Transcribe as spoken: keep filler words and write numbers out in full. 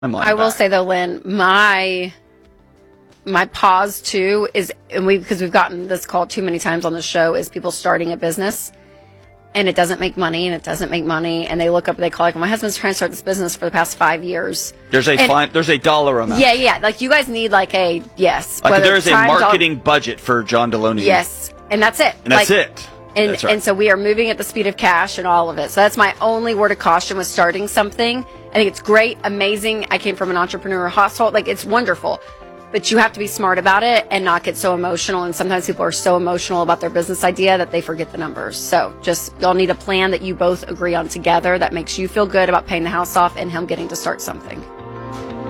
I will back. say though, Lynn, my my pause too is, and we because we've gotten this call too many times on the show, is people starting a business and it doesn't make money and it doesn't make money, and they look up and they call like, my husband's trying to start this business for the past five years. There's a and, fine, there's a dollar amount. Yeah, yeah. Like you guys need like a yes. Like there is a marketing doll- budget for John Deloney. Yes, and that's it. And that's like, it. And, that's right. and so we are moving at the speed of cash and all of it. So that's my only word of caution with starting something. I think it's great, amazing. I came from an entrepreneur household. Like, it's wonderful. But you have to be smart about it and not get so emotional. And sometimes people are so emotional about their business idea that they forget the numbers. So just, you'll need a plan that you both agree on together that makes you feel good about paying the house off and him getting to start something.